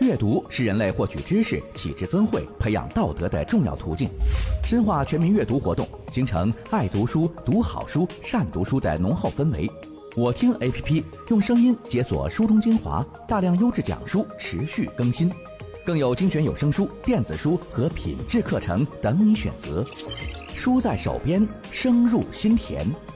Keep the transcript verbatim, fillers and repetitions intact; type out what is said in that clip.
阅读是人类获取知识、启智增慧、培养道德的重要途径。深化全民阅读活动，形成爱读书、读好书、善读书的浓厚氛围。我听 A P P 用声音解锁书中精华，大量优质讲书持续更新，更有精选有声书、电子书和品质课程等你选择。书在手边，声入心田。